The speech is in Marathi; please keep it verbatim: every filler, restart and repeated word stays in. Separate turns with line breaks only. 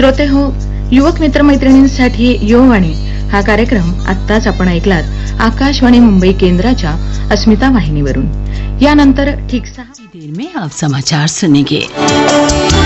श्रोते हो, युवक मित्रमैत्रिणींसाठी युववाणी हा कार्यक्रम आत्ताच आपण ऐकलात आकाशवाणी मुंबई केंद्राच्या अस्मिता वाहिनीवरून। यानंतर ठीक सहा
देर में आप समाचार सुनेंगे।